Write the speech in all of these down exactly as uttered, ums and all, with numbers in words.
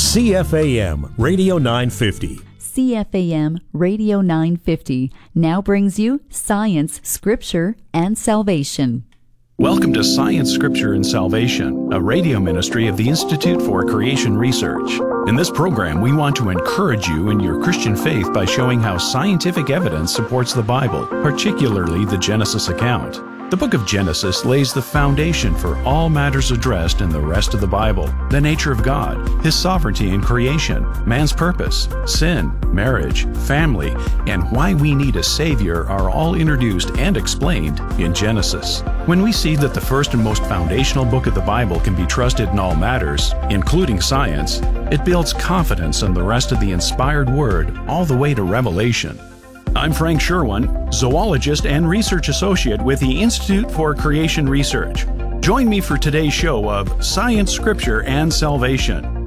C F A M Radio nine fifty. C F A M Radio nine fifty now brings you Science, Scripture, and Salvation. Welcome to Science, Scripture, and Salvation, a radio ministry of the Institute for Creation Research. In this program, we want to encourage you in your Christian faith by showing how scientific evidence supports the Bible, particularly the Genesis account. The book of Genesis lays the foundation for all matters addressed in the rest of the Bible: the nature of God, His sovereignty in creation, man's purpose, sin, marriage, family, and why we need a Savior are all introduced and explained in Genesis. When we see that the first and most foundational book of the Bible can be trusted in all matters, including science, it builds confidence in the rest of the inspired Word all the way to Revelation. I'm Frank Sherwin, zoologist and research associate with the Institute for Creation Research. Join me for today's show of Science, Scripture, and Salvation.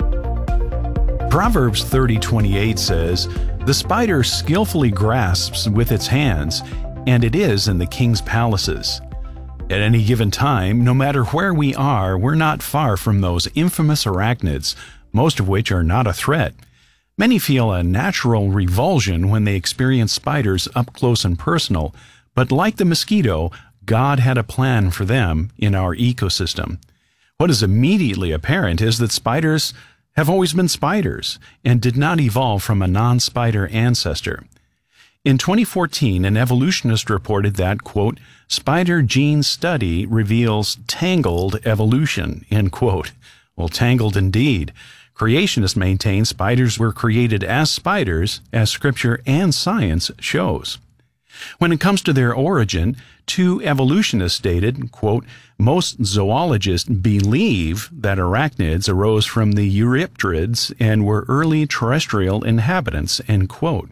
Proverbs thirty twenty-eight says, "The spider skillfully grasps with its hands, and it is in the king's palaces." At any given time, no matter where we are, we're not far from those infamous arachnids, most of which are not a threat. Many feel a natural revulsion when they experience spiders up close and personal, but like the mosquito, God had a plan for them in our ecosystem. What is immediately apparent is that spiders have always been spiders and did not evolve from a non-spider ancestor. In twenty fourteen, an evolutionist reported that, quote, "spider gene study reveals tangled evolution," end quote. Well, tangled indeed. Creationists maintain spiders were created as spiders, as Scripture and science shows. When it comes to their origin, two evolutionists stated, quote, "most zoologists believe that arachnids arose from the eurypterids and were early terrestrial inhabitants," end quote.